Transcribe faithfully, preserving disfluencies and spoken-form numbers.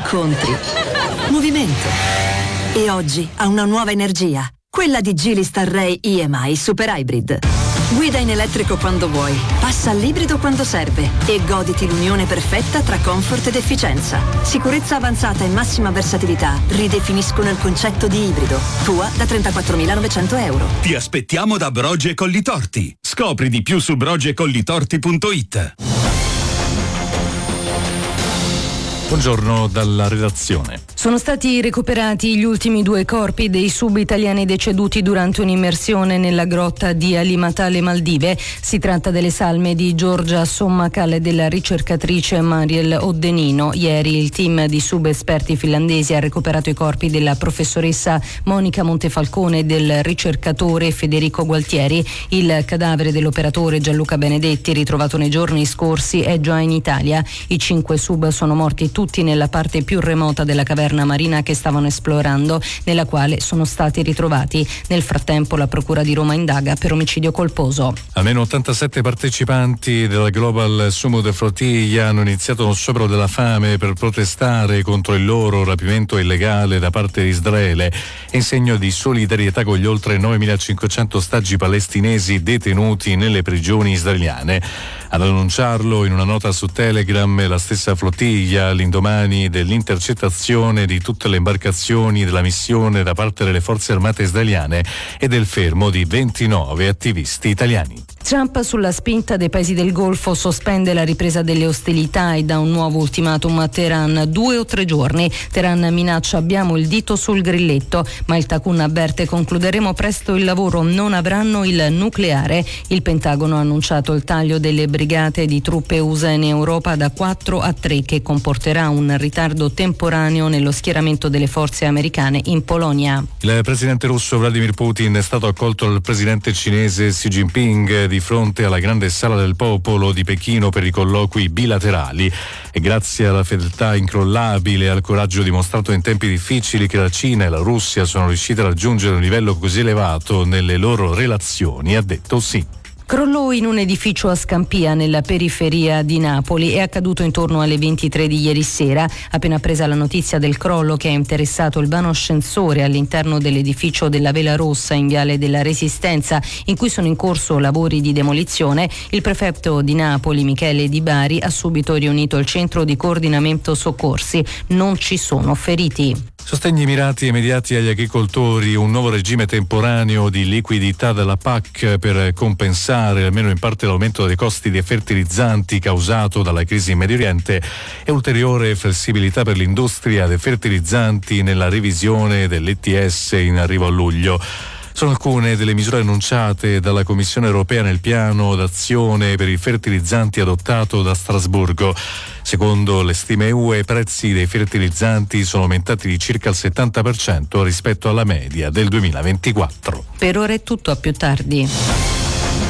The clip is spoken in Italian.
incontri, movimento. E oggi ha una nuova energia, quella di Geely Starray I M I Super Hybrid. Guida in elettrico quando vuoi, passa all'ibrido quando serve e goditi l'unione perfetta tra comfort ed efficienza. Sicurezza avanzata e massima versatilità ridefiniscono il concetto di ibrido. Tua da trentaquattromilanovecento euro. Ti aspettiamo da Brogi e Collitorti. Scopri di più su brogi e collitorti punto it. Buongiorno dalla redazione. Sono stati recuperati gli ultimi due corpi dei sub-italiani deceduti durante un'immersione nella grotta di Alimata, alle Maldive. Si tratta delle salme di Giorgia Sommakal e della ricercatrice Mariel Oddenino. Ieri il team di sub-esperti finlandesi ha recuperato i corpi della professoressa Monica Montefalcone e del ricercatore Federico Gualtieri. Il cadavere dell'operatore Gianluca Benedetti, ritrovato nei giorni scorsi, è già in Italia. I cinque sub sono morti tutti nella parte più remota della caverna marina che stavano esplorando, nella quale sono stati ritrovati. Nel frattempo la Procura di Roma indaga per omicidio colposo. Almeno ottantasette partecipanti della Global Summit Flotilla hanno iniziato uno sciopero della fame per protestare contro il loro rapimento illegale da parte di Israele, in segno di solidarietà con gli oltre novemilacinquecento ostaggi palestinesi detenuti nelle prigioni israeliane. Ad annunciarlo in una nota su Telegram la stessa flottiglia, all'indomani dell'intercettazione di tutte le imbarcazioni della missione da parte delle forze armate israeliane e del fermo di ventinove attivisti italiani. Trump, sulla spinta dei paesi del Golfo, sospende la ripresa delle ostilità e dà un nuovo ultimatum a Teheran: due o tre giorni. Teheran minaccia: abbiamo il dito sul grilletto, ma il Takun avverte: concluderemo presto il lavoro, non avranno il nucleare. Il Pentagono ha annunciato il taglio delle brigate di truppe U S A in Europa da quattro a tre, che comporterà un ritardo temporaneo nello schieramento delle forze americane in Polonia. Il presidente russo Vladimir Putin è stato accolto dal presidente cinese Xi Jinping di fronte alla grande sala del popolo di Pechino per i colloqui bilaterali. E grazie alla fedeltà incrollabile e al coraggio dimostrato in tempi difficili che la Cina e la Russia sono riuscite a raggiungere un livello così elevato nelle loro relazioni, ha detto Xi. Crollò in un edificio a Scampia, nella periferia di Napoli. È accaduto intorno alle ventitré di ieri sera. Appena presa la notizia del crollo, che ha interessato il vano ascensore all'interno dell'edificio della Vela Rossa in Viale della Resistenza, in cui sono in corso lavori di demolizione, il prefetto di Napoli, Michele Di Bari, ha subito riunito il centro di coordinamento soccorsi. Non ci sono feriti. Sostegni mirati e immediati agli agricoltori, un nuovo regime temporaneo di liquidità della P A C per compensare almeno in parte l'aumento dei costi dei fertilizzanti causato dalla crisi in Medio Oriente e ulteriore flessibilità per l'industria dei fertilizzanti nella revisione dell'E T S in arrivo a luglio. Sono alcune delle misure annunciate dalla Commissione europea nel piano d'azione per i fertilizzanti adottato da Strasburgo. Secondo le stime U E, i prezzi dei fertilizzanti sono aumentati di circa il settanta per cento rispetto alla media del duemilaventiquattro. Per ora è tutto, a più tardi.